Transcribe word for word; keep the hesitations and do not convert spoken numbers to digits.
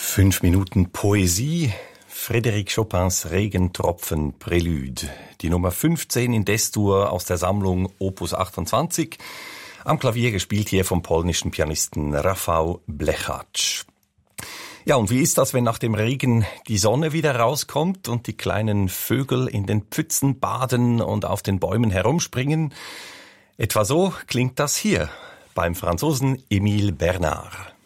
Fünf Minuten Poesie, Frédéric Chopins Regentropfen Prelude. Die Nummer fünfzehn in D-Dur aus der Sammlung Opus achtundzwanzig. Am Klavier gespielt hier vom polnischen Pianisten Rafał Blechacz. Ja, und wie ist das, wenn nach dem Regen die Sonne wieder rauskommt und die kleinen Vögel in den Pfützen baden und auf den Bäumen herumspringen? Etwa so klingt das hier beim Franzosen Émile Bernard.